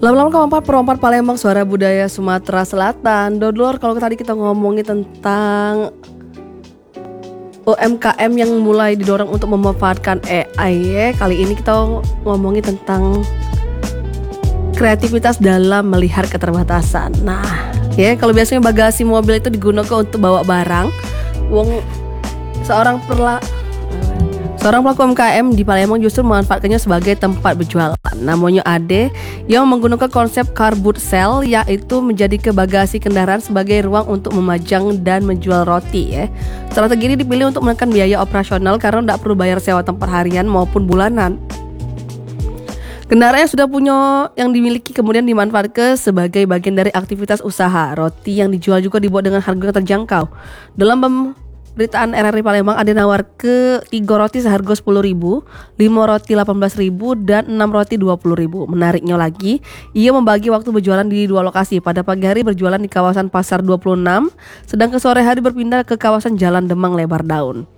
Lama-lama keempat perempat Palembang, suara budaya Sumatera Selatan. Dodolor, kalau tadi kita ngomongin tentang UMKM yang mulai didorong untuk memanfaatkan AI ya. Kali ini kita ngomongin tentang kreativitas dalam melihat keterbatasan. Nah, ya kalau biasanya bagasi mobil itu digunakan untuk bawa barang, seorang pelaku UMKM di Palembang justru memanfaatkannya sebagai tempat berjualan. Namanya Ade yang menggunakan konsep cardboard cell, yaitu menjadi bagasi kendaraan sebagai ruang untuk memajang dan menjual roti ya. Strategi ini dipilih untuk menekan biaya operasional karena tidak perlu bayar sewa tempat harian maupun bulanan. Kendaraan yang sudah punya yang dimiliki kemudian dimanfaatkan sebagai bagian dari aktivitas usaha. Roti yang dijual juga dibuat dengan harga yang terjangkau. Dalam pemberitaan RRI Palembang ada nawar ke 3 roti seharga 10.000, 5 roti 18.000 dan 6 roti 20.000. Menariknya lagi, ia membagi waktu berjualan di 2 lokasi. Pada pagi hari berjualan di kawasan Pasar 26, sedangkan sore hari berpindah ke kawasan Jalan Demang Lebar Daun.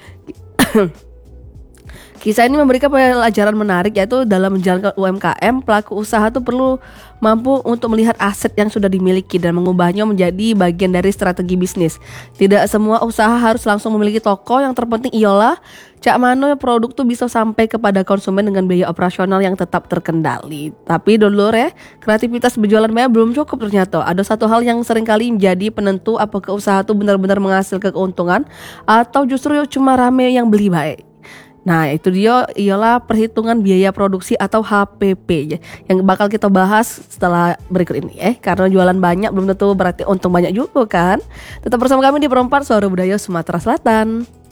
Kisah ini memberikan pelajaran menarik, yaitu dalam menjalankan UMKM, pelaku usaha itu perlu mampu untuk melihat aset yang sudah dimiliki dan mengubahnya menjadi bagian dari strategi bisnis. Tidak semua usaha harus langsung memiliki toko, yang terpenting ialah cak mano produk tuh bisa sampai kepada konsumen dengan biaya operasional yang tetap terkendali. Tapi dulu kreativitas berjualan maya belum cukup ternyata. Ada satu hal yang seringkali menjadi penentu apakah usaha itu benar-benar menghasilkan keuntungan atau justru cuma rame yang beli baik. Nah itu dia ialah perhitungan biaya produksi atau HPP yang bakal kita bahas setelah berikut ini karena jualan banyak belum tentu berarti untung banyak juga kan. Tetap bersama kami di Perempat Suara Budaya Sumatera Selatan.